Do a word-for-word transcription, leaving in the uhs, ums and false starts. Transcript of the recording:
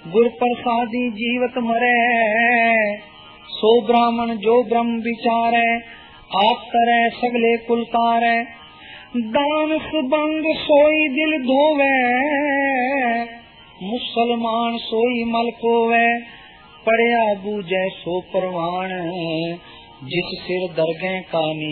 गुर प्रसादी जीवत मरे, सो ब्राह्मण जो ब्रह्म विचारे, आप करे सगले कुलतारे। दान सुबंग सोई दिल धोवे, मुसलमान सोई मल कोवे। पढ़िया बूझे सो परवान, जिस सिर दरगह कानी